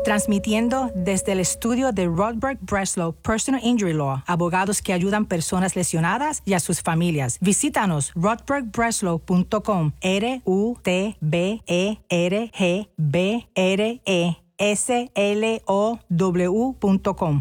Transmitiendo desde el estudio de Rodberg Breslow Personal Injury Law, abogados que ayudan personas lesionadas y a sus familias. Visítanos rodbergbreslow.com, RUTBERGBRESLOW.com.